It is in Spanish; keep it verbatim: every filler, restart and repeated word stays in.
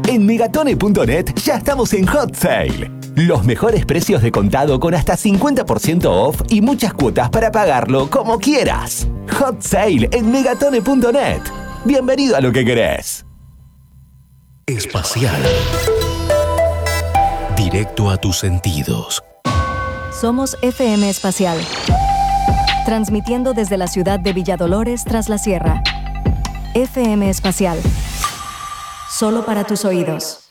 En megatone punto net ya estamos en Hot Sale. Los mejores precios de contado con hasta cincuenta por ciento off y muchas cuotas para pagarlo como quieras. Hot Sale en megatone punto net. Bienvenido a lo que querés. Espacial. Directo a tus sentidos. Somos F M Espacial. Transmitiendo desde la ciudad de Villadolores tras la sierra. F M Espacial. Solo para tus oídos.